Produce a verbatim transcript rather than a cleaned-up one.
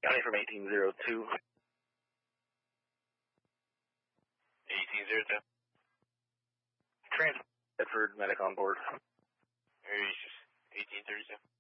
County from eighteen zero two. eighteen zero two. Trans Bedford, medic on board. Aries eighteen thirty-seven.